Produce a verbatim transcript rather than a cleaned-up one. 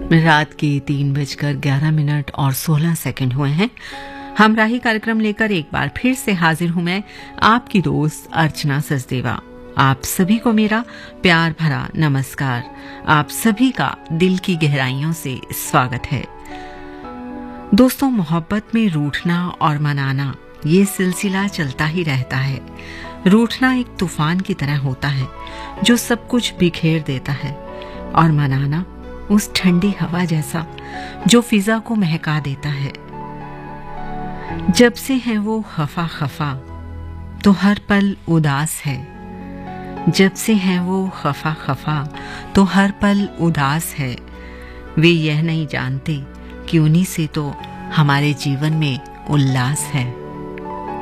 रात के तीन बजकर ग्यारह मिनट और सोलह सेकंड हुए हैं। हम राही कार्यक्रम लेकर एक बार फिर से हाजिर हूं मैं, आपकी दोस्त अर्चना सचदेवा। आप सभी को मेरा प्यार भरा नमस्कार। आप सभी का दिल की गहराइयों से स्वागत है। दोस्तों, मोहब्बत में रूठना और मनाना ये सिलसिला चलता ही रहता है। रूठना एक तूफान की तरह होता है जो सब कुछ बिखेर देता है, और मनाना उस ठंडी हवा जैसा जो फिजा को महका देता है। जब से है वो खफा खफा तो हर पल उदास है। जब से है वो खफा खफा तो हर पल उदास है। वे यह नहीं जानते कि उन्हीं से तो हमारे जीवन में उल्लास है।